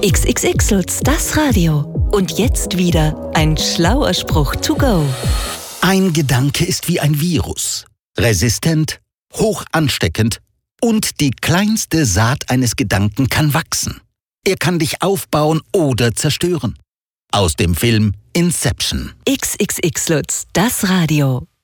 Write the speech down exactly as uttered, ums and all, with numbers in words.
X X X Lutz, das Radio. Und jetzt wieder ein schlauer Spruch to go. Ein Gedanke ist wie ein Virus. Resistent, hoch ansteckend und die kleinste Saat eines Gedanken kann wachsen. Er kann dich aufbauen oder zerstören. Aus dem Film Inception. X X X Lutz, das Radio.